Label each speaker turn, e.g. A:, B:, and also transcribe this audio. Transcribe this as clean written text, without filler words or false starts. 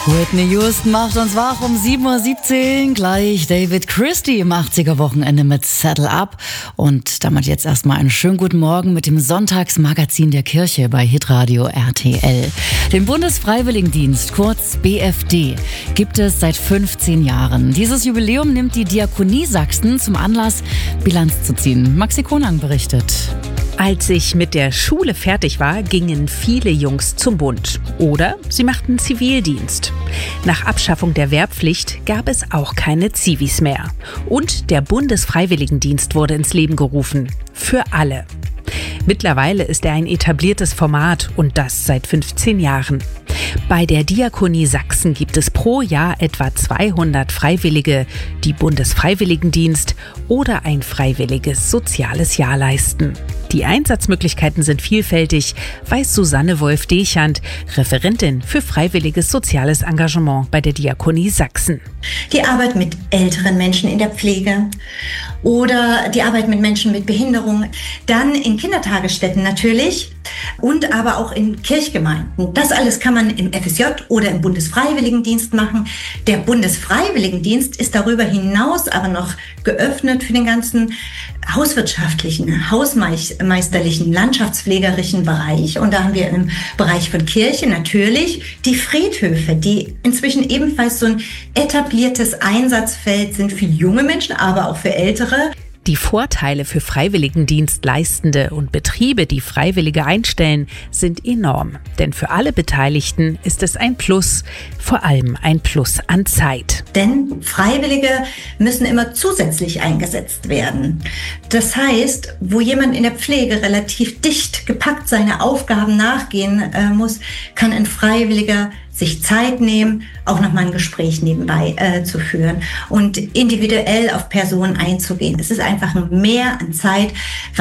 A: Whitney Houston macht uns wach um 7:17 Uhr. Gleich David Christie im 80er-Wochenende mit Saddle Up. Und damit jetzt erstmal einen schönen guten Morgen mit dem Sonntagsmagazin der Kirche bei Hitradio RTL. Den Bundesfreiwilligendienst, kurz BFD, gibt es seit 15 Jahren. Dieses Jubiläum nimmt die Diakonie Sachsen zum Anlass, Bilanz zu ziehen. Maxi Konang berichtet.
B: Als ich mit der Schule fertig war, gingen viele Jungs zum Bund. Oder sie machten Zivildienst. Nach Abschaffung der Wehrpflicht gab es auch keine Zivis mehr. Und der Bundesfreiwilligendienst wurde ins Leben gerufen. Für alle. Mittlerweile ist er ein etabliertes Format und das seit 15 Jahren. Bei der Diakonie Sachsen gibt es pro Jahr etwa 200 Freiwillige, die Bundesfreiwilligendienst oder ein freiwilliges soziales Jahr leisten. Die Einsatzmöglichkeiten sind vielfältig, weiß Susanne Wolf-Dechand, Referentin für freiwilliges soziales Engagement bei der Diakonie Sachsen.
C: Die Arbeit mit älteren Menschen in der Pflege oder die Arbeit mit Menschen mit Behinderung, dann in Kindertagesstätten natürlich und aber auch in Kirchgemeinden. Das alles kann man im FSJ oder im Bundesfreiwilligendienst machen. Der Bundesfreiwilligendienst ist darüber hinaus aber noch geöffnet für den ganzen hauswirtschaftlichen, hausmeisterlichen, landschaftspflegerischen Bereich. Und da haben wir im Bereich von Kirche natürlich die Friedhöfe, die inzwischen ebenfalls so ein etabliertes Einsatzfeld sind für junge Menschen, aber auch für ältere.
B: Die Vorteile für Freiwilligendienstleistende und Betriebe, die Freiwillige einstellen, sind enorm. Denn für alle Beteiligten ist es ein Plus, vor allem ein Plus an Zeit.
C: Denn Freiwillige müssen immer zusätzlich eingesetzt werden. Das heißt, wo jemand in der Pflege relativ dicht gepackt seine Aufgaben nachgehen muss, kann ein Freiwilliger sich Zeit nehmen, auch nochmal ein Gespräch nebenbei zu führen und individuell auf Personen einzugehen. Es ist einfach ein Mehr an Zeit,